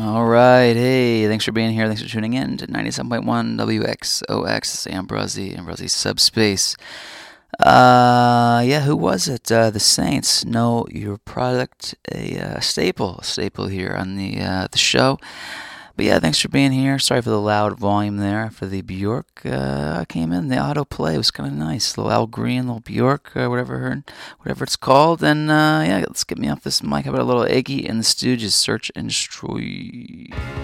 All right. Hey, thanks for being here. Thanks for tuning in to 97.1 WXOX, Ambrosi Subspace. Yeah, who was it? The Saints. Know Your Product, a staple here on the show. But yeah, thanks for being here. Sorry for the loud volume there for the Bjork. Came in the autoplay. It was kind of nice. Little Al Green, little Bjork, whatever it's called. And yeah, let's get me off this mic. How about a little Iggy and the Stooges, Search and Destroy.